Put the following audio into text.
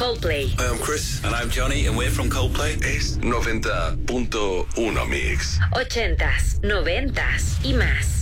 Coldplay. Hi, I'm Chris. And I'm Johnny, and we're from Coldplay. Es 90.1 Mix. 80s, 90s y más.